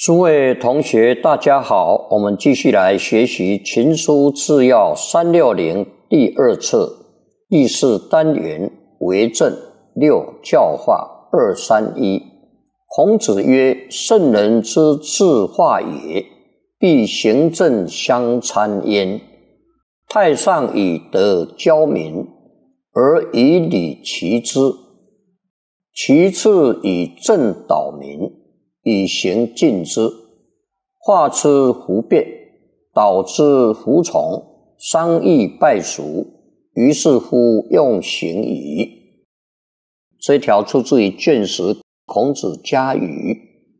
诸位同学，大家好，我们继续来学习《群书治要360》第二册第4单元为政6教化231。孔子曰：圣人之治化也，必行政相参焉。太上以德教民，而以礼齐之；其次以政导民，以行禁之。化之弗变，导之弗从，商议败俗，于是乎用行矣。这条出自于卷10孔子家语。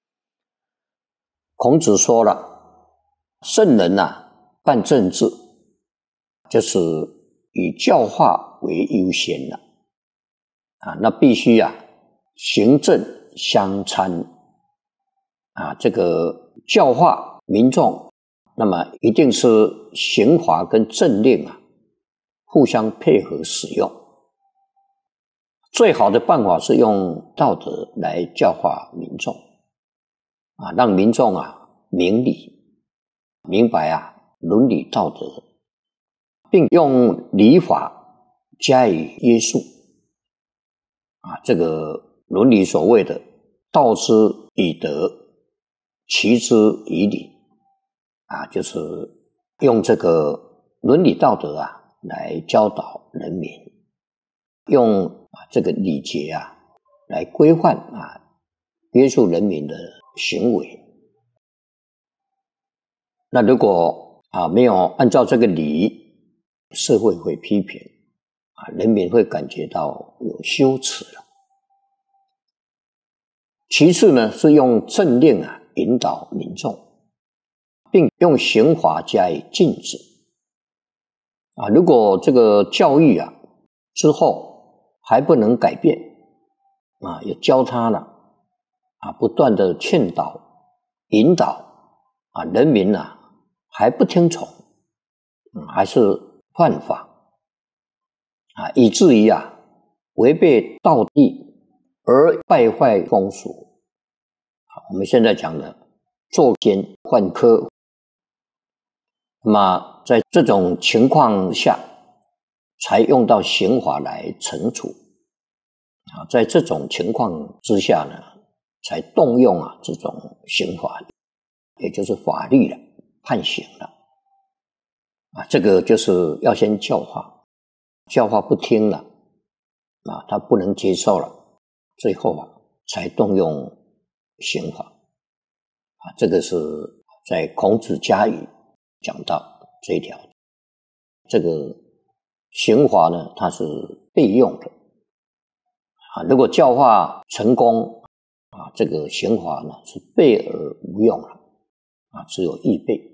孔子说了，圣人办政治就是以教化为优先了那必须行政相参这个教化民众，那么一定是刑罚跟政令互相配合使用。最好的办法是用道德来教化民众让民众明理，明白伦理道德，并用礼法加以约束这个伦理所谓的道之以德，齐之以礼就是用这个伦理道德来教导人民，用这个礼节来规范约束人民的行为。那如果没有按照这个礼，社会会批评人民会感觉到有羞耻了。其次呢，是用政令引导民众，并用刑罚加以禁止如果这个教育之后还不能改变也教他了不断的劝导引导人民还不听从还是犯法以至于违背道义而败坏风俗我们现在讲的作奸犯科。那么在这种情况下才用到刑法来惩处在这种情况之下呢，才动用这种刑法，也就是法律了，判刑了这个就是要先教化，教化不听了他不能接受了，最后才动用刑法这个是在孔子家语讲到这一条。这个刑罚呢，它是备用的如果教化成功这个刑罚呢是备而无用了只有预备。